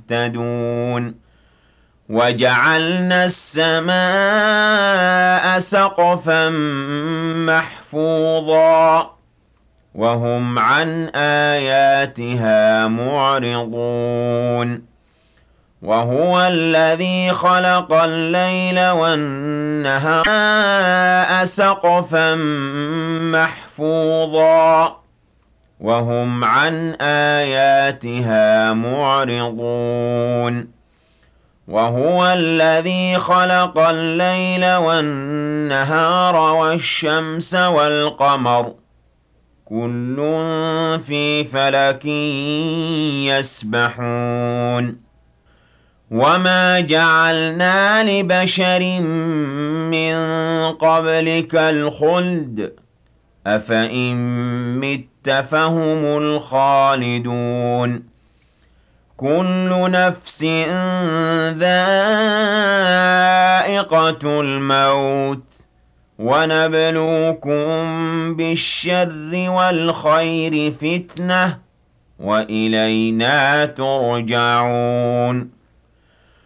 يهتدون وجعلنا السماء سقفا محفوظا وهم عن آياتها معرضون وهو الذي خلق الليل والنهار سقفا محفوظا وهم عن آياتها معرضون وهو الذي خلق الليل والنهار والشمس والقمر كل في فلك يسبحون وما جعلنا لبشر من قبلك الخلد أفإن مت فهم الخالدون كل نفس ذائقة الموت ونبلوكم بالشر والخير فتنة وإلينا ترجعون